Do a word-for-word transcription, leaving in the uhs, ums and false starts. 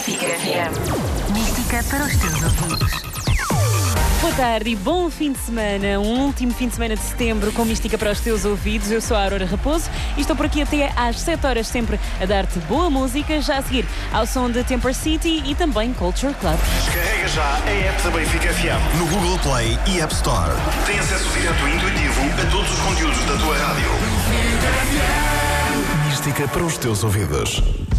Benfica F M. Mística para os teus ouvidos. Boa tarde e bom fim de semana. Um último fim de semana de setembro com Mística para os teus ouvidos. Eu sou a Aurora Raposo e estou por aqui até às sete horas, sempre a dar-te boa música, já a seguir ao som de Temper City e também Culture Club. Descarrega já a app da Benfica F M no Google Play e App Store. Tem acesso direto e intuitivo a todos os conteúdos da tua rádio. Mística para os teus ouvidos.